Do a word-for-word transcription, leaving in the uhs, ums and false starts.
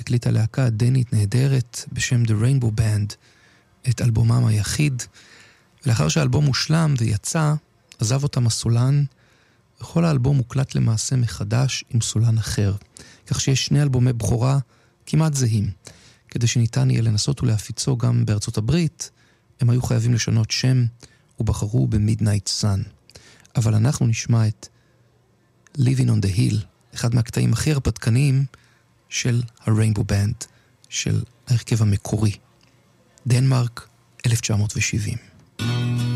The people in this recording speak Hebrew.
הקליטה להקה דנית נהדרת בשם The Rainbow Band את אלבומם היחיד, ולאחר שהאלבום הושלם ויצא, עזב אותם הסולן, וכל האלבום הוקלט למעשה מחדש עם סולן אחר, כך שיש שני אלבומי בכורה כמעט זהים. כדי שניתן יהיה לנסות ולהפיצו גם בארצות הברית, הם היו חייבים לשנות שם ובחרו ב-Midnight Sun. אבל אנחנו נשמע את Living on the Hill, אחד מהקטעים הכי הרפתקניים של ה-Rainbow Band, של ההרכב המקורי. דנמרק, אלף תשע מאות שבעים.